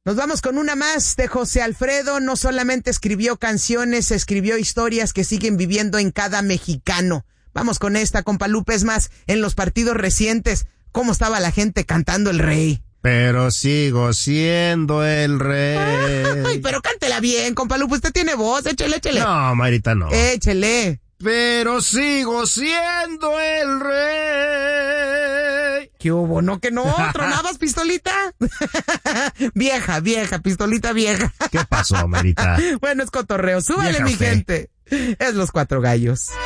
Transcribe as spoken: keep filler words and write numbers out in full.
Nos vamos con una más de José Alfredo. No solamente escribió canciones, escribió historias que siguen viviendo en cada mexicano. Vamos con esta, compa Lupe. Es más, en los partidos recientes, ¿cómo estaba la gente cantando El Rey? Pero sigo siendo el rey. Ay, pero cántela bien, compa Lupe. Usted tiene voz, échele, échele. No, Mayrita, no. Échele. Pero sigo siendo el rey. ¿Qué hubo? ¿No que no? ¿Tronabas, pistolita? Vieja, vieja, pistolita vieja. ¿Qué pasó, Mayrita? Bueno, es cotorreo. Súbale, Vieja mi fe. gente. Es Los Cuatro Gallos.